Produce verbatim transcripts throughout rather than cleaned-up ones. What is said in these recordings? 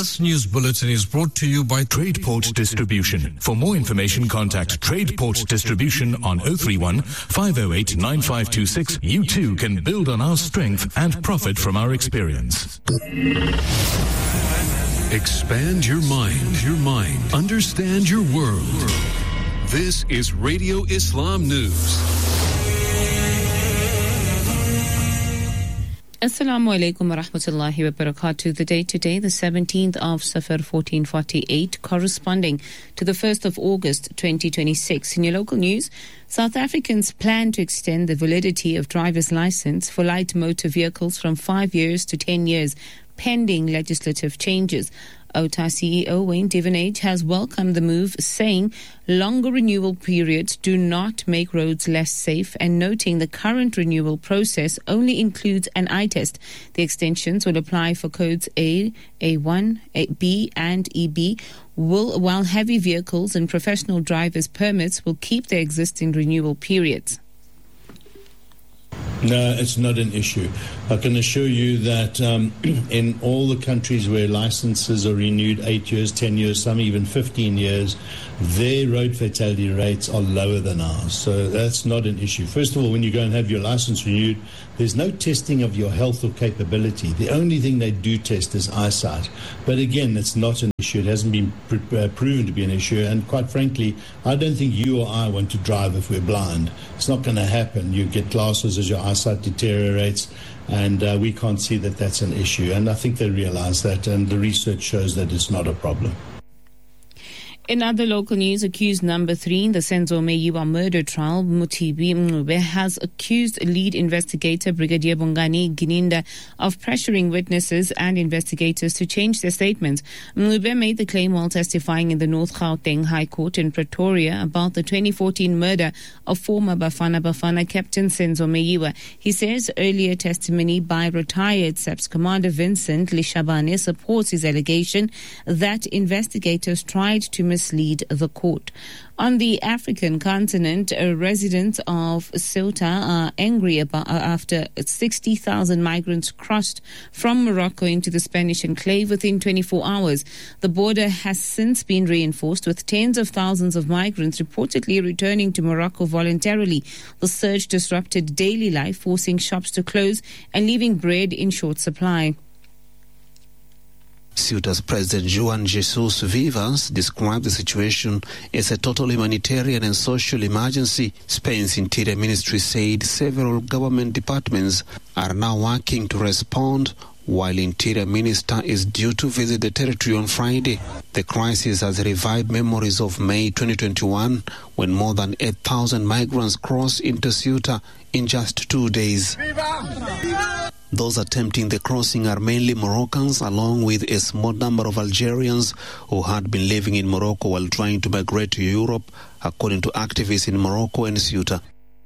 This news bulletin is brought to you by TradePort Distribution. For more information, contact TradePort Distribution on zero three one, five zero eight, nine five two six. You too can build on our strength and profit from our experience. Expand your mind, your mind. Understand your world. This is Radio Islam News. Assalamu alaikum wa rahmatullahi wa barakatuh. The date today, the seventeenth of Safar fourteen forty-eight, corresponding to the first of August twenty twenty-six. In your local news, South Africans plan to extend the validity of driver's license for light motor vehicles from five years to ten years, pending legislative changes. O T A C E O Wayne Divenage has welcomed the move, saying longer renewal periods do not make roads less safe, and noting the current renewal process only includes an eye test. The extensions will apply for codes A, A one, A, B and E B, will, while heavy vehicles and professional drivers' permits will keep their existing renewal periods. No, it's not an issue. I can assure you that um, in all the countries where licenses are renewed eight years, ten years, some even fifteen years, their road fatality rates are lower than ours. So that's not an issue. First of all, when you go and have your license renewed, there's no testing of your health or capability. The only thing they do test is eyesight. But again, it's not an issue. It hasn't been pr- uh, proven to be an issue. And quite frankly, I don't think you or I want to drive if we're blind. It's not going to happen. You get glasses as your eyesight deteriorates, and uh, we can't see that that's an issue. And I think they realize that, and the research shows that it's not a problem. In other local news, accused number three in the Senzo Meyiwa murder trial, Mutibi Mngube, has accused lead investigator Brigadier Bongani Gininda of pressuring witnesses and investigators to change their statements. Mngube made the claim while testifying in the North Gauteng High Court in Pretoria about the twenty fourteen murder of former Bafana Bafana captain Senzo Meyiwa. He says earlier testimony by retired S A P S commander Vincent Lishabane supports his allegation that investigators tried to mislead the court. On the African continent, uh, residents of Ceuta are angry about uh, after sixty thousand migrants crossed from Morocco into the Spanish enclave within twenty-four hours. The border has since been reinforced, with tens of thousands of migrants reportedly returning to Morocco voluntarily. The surge disrupted daily life, forcing shops to close and leaving bread in short supply. Ceuta's President Juan Jesus Vivas described the situation as a total humanitarian and social emergency. Spain's Interior Ministry said several government departments are now working to respond, while Interior Minister is due to visit the territory on Friday. The crisis has revived memories of May twenty twenty-one, when more than eight thousand migrants crossed into Ceuta in just two days. Viva! Viva! Those attempting the crossing are mainly Moroccans, along with a small number of Algerians who had been living in Morocco while trying to migrate to Europe, according to activists in Morocco and Ceuta.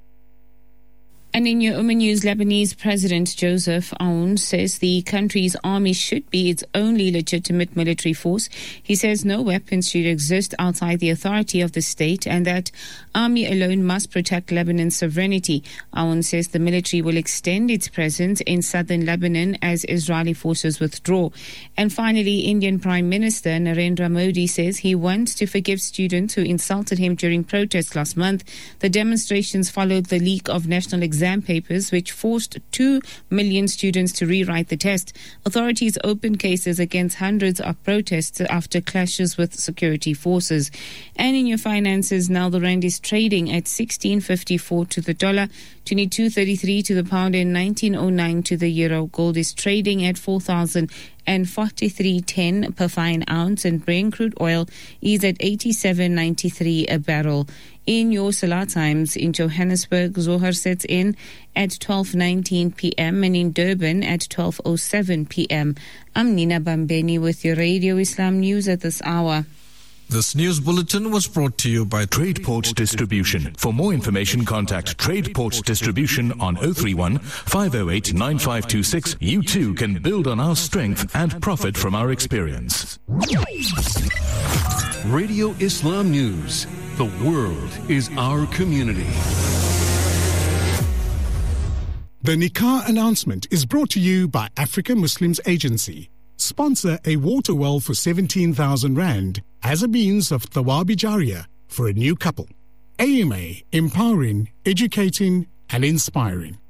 And in your Ummah News, Lebanese President Joseph Aoun says the country's army should be its only legitimate military force. He says no weapons should exist outside the authority of the state, and that army alone must protect Lebanon's sovereignty. Aoun says the military will extend its presence in southern Lebanon as Israeli forces withdraw. And finally, Indian Prime Minister Narendra Modi says he wants to forgive students who insulted him during protests last month. The demonstrations followed the leak of national exam papers, which forced two million students to rewrite the test. Authorities opened cases against hundreds of protests after clashes with security forces. And in your finances, now the rand is trading at sixteen fifty-four to the dollar, twenty-two thirty-three to the pound, and nineteen oh nine to the euro. Gold is trading at four thousand forty-three ten per fine ounce, and Brent crude oil is at eighty-seven ninety-three a barrel. In your Salah times, in Johannesburg, Zohar sets in at twelve nineteen p.m. and in Durban at twelve oh seven p.m. I'm Nina Bambeni with your Radio Islam News at this hour. This news bulletin was brought to you by TradePort Distribution. For more information, contact TradePort Distribution on zero three one, five zero eight, nine five two six. You too can build on our strength and profit from our experience. Radio Islam News. The world is our community. The Nikah announcement is brought to you by Africa Muslims Agency. sponsor a water well for seventeen thousand rand as a means of Thawabi Jariya for a new couple. A M A, empowering, educating and inspiring.